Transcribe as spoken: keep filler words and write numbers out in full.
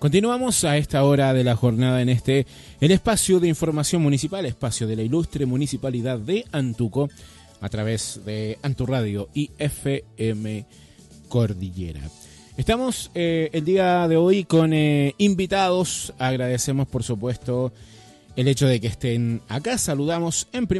Continuamos a esta hora de la jornada en este, el espacio de información municipal, espacio de la ilustre Municipalidad de Antuco, a través de Anturradio y F M Cordillera. Estamos eh, el día de hoy con eh, invitados. Agradecemos, por supuesto, el hecho de que estén acá. Saludamos en primer